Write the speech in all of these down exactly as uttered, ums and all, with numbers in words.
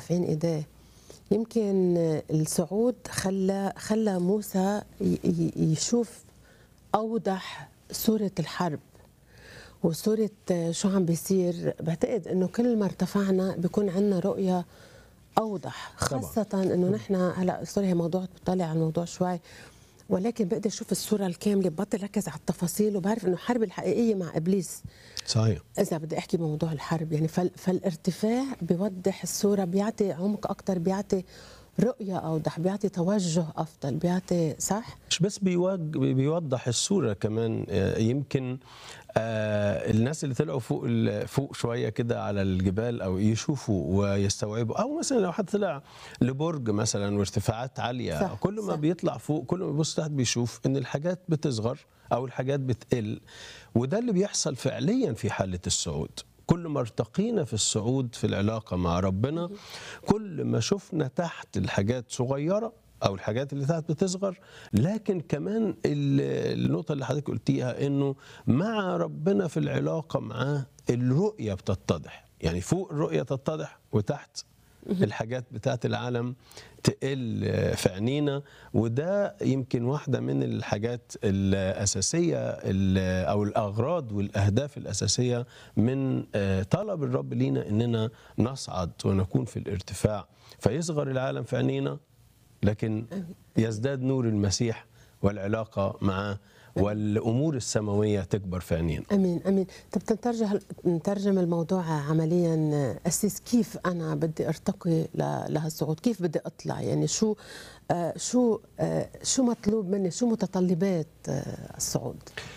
رافعين ايديه. يمكن الصعود خلى خلى موسى يشوف اوضح صوره الحرب وصوره شو عم بيصير. بعتقد انه كل ما ارتفعنا بيكون عندنا رؤيه اوضح، خاصه انه نحن هلا سوري موضوع بطلع على الموضوع شوي، ولكن بقدر اشوف الصوره الكامله، ببطل ركز على التفاصيل وبعرف انه الحرب الحقيقيه مع ابليس. صحيح. اذا بدي احكي بموضوع الحرب يعني فال فالارتفاع بيوضح الصوره، بيعطي عمق اكثر، بيعطي رؤيه اوضح، بيعطي توجه افضل، بيعطي صح؟ مش بس بيوضح الصوره كمان. يمكن آه الناس اللي طلعوا فوق فوق شويه كده على الجبال او يشوفوا ويستوعبوا، او مثلا لو حد طلع لبرج مثلا وارتفاعات عاليه، صح كل ما صح. بيطلع فوق كل ما بيبص تحت بيشوف ان الحاجات بتصغر او الحاجات بتقل. وده اللي بيحصل فعليا في حاله الصعود. كل ما ارتقينا في الصعود في العلاقه مع ربنا، كل ما شفنا تحت الحاجات صغيره او الحاجات اللي تحت بتصغر. لكن كمان النقطه اللي حضرتك قلتيها انه مع ربنا في العلاقه معاه الرؤيه بتتضح. يعني فوق الرؤيه تتضح وتحت الحاجات بتاعت العالم تقل في عينينا. وده يمكن واحدة من الحاجات الأساسية أو الأغراض والأهداف الأساسية من طلب الرب لينا إننا نصعد ونكون في الارتفاع، فيصغر العالم في عينينا لكن يزداد نور المسيح والعلاقة معه والأمور السماوية تكبر في عينينا. امين امين. طب تنترجم نترجم الموضوع عمليا أسيس، كيف انا بدي ارتقي لهالصعود؟ كيف بدي اطلع؟ يعني شو آه شو آه شو مطلوب مني؟ شو متطلبات آه الصعود؟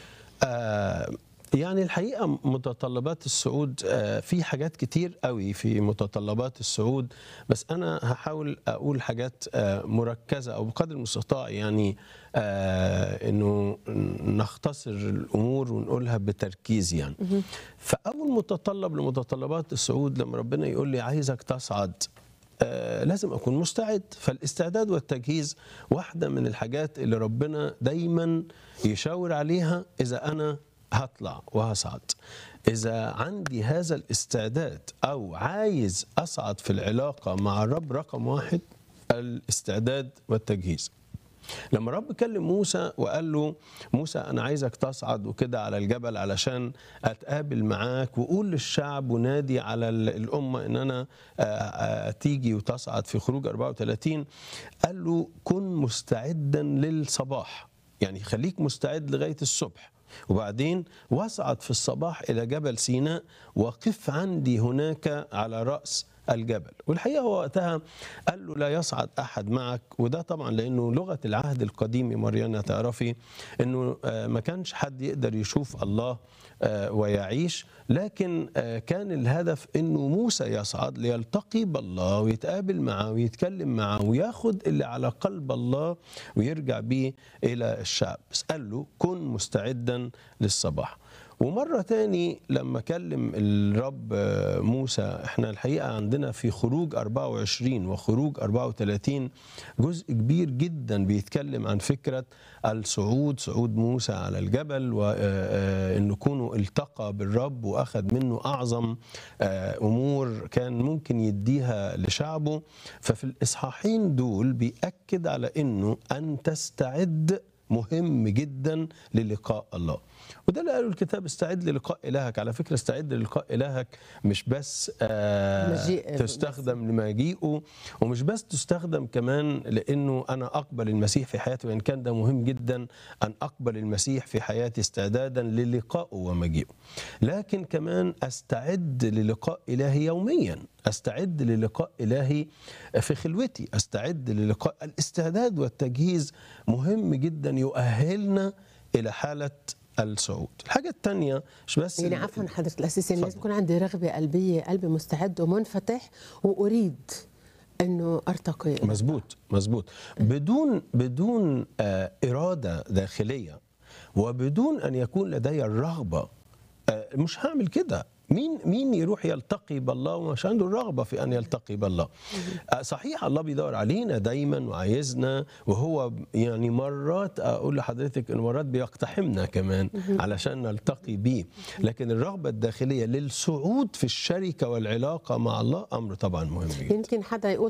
آه يعني الحقيقة متطلبات الصعود في حاجات كتير قوي في متطلبات الصعود، بس أنا هحاول أقول حاجات مركزة أو بقدر المستطاع يعني أنه نختصر الأمور ونقولها بتركيز. يعني فأول متطلب لمتطلبات الصعود لما ربنا يقول لي عايزك تصعد لازم أكون مستعد. فالاستعداد والتجهيز واحدة من الحاجات اللي ربنا دايما يشاور عليها. إذا أنا هطلع وهصعد، إذا عندي هذا الاستعداد أو عايز أصعد في العلاقة مع الرب، رقم واحد الاستعداد والتجهيز. لما الرب كلم موسى وقال له موسى أنا عايزك تصعد وكده على الجبل علشان أتقابل معاك وقول للشعب ونادي على الأمة إن أنا تيجي وتصعد في خروج أربعة وثلاثين، قال له كن مستعدا للصباح. يعني خليك مستعد لغاية الصبح، وبعدين واصعد في الصباح إلى جبل سيناء وقف عندي هناك على رأس الجبل. والحقيقة هو وقتها قال له لا يصعد أحد معك، وده طبعا لأنه لغة العهد القديم يا مريانا تعرفي أنه ما كانش حد يقدر يشوف الله ويعيش، لكن كان الهدف أنه موسى يصعد ليلتقي بالله ويتقابل معه ويتكلم معه وياخد اللي على قلب الله ويرجع به إلى الشعب. بس قال له كن مستعدا للصباح. ومرة تاني لما كلم الرب موسى، احنا الحقيقة عندنا في خروج أربعة وعشرين وخروج أربعة وثلاثين جزء كبير جدا بيتكلم عن فكرة الصعود، صعود موسى على الجبل، وأنه كونه التقى بالرب وأخذ منه أعظم أمور كان ممكن يديها لشعبه. ففي الإصحاحين دول بيأكد على أنه أن تستعد مهم جدا للقاء الله. وده اللي قاله الكتاب، استعد للقاء إلهك. على فكرة استعد للقاء إلهك مش بس آه تستخدم لمجيئه، ومش بس تستخدم كمان لأنه أنا أقبل المسيح في حياتي، وإن كان ده مهم جدا أن أقبل المسيح في حياتي استعدادا للقائه ومجيئه، لكن كمان أستعد للقاء إلهي يوميا، أستعد للقاء إلهي في خلوتي، أستعد للقاء. الاستعداد والتجهيز مهم جدا يؤهلنا إلى حالة الصعود. الحاجة الثانية مش بس يعني عفوا حضرة الأسيس، يعني لازم يكون عندي رغبة قلبية، قلبي مستعد ومنفتح وأريد أنه أرتقي. مزبوط مزبوط. بدون بدون آه إرادة داخلية وبدون أن يكون لدي الرغبة آه مش هعمل كده. مين مين يروح يلتقي بالله ومش عنده الرغبه في ان يلتقي بالله؟ آه، صحيح الله بيدور علينا دايما وعايزنا، وهو يعني مرات اقول لحضرتك ان مرات بيقتحمنا كمان علشان نلتقي بيه، لكن الرغبه الداخليه للصعود في الشركه والعلاقه مع الله امر طبعا مهم جدا. يمكن حدا يقول